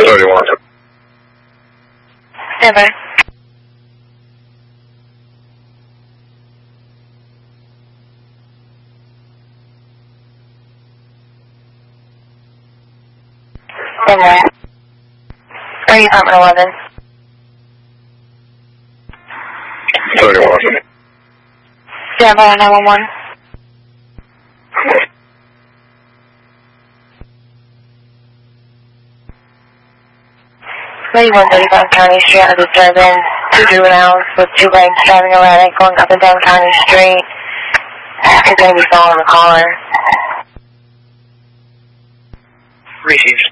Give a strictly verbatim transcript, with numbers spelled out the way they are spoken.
thirty-one. Stand by. Stand by. Are you apartment eleven? thirty-one. Stand by on nine one one. thirty-one thirty-five County Street out of disturbance. Two juveniles with two bikes driving erratic going up and down County Street. You're going to be following the caller. Received.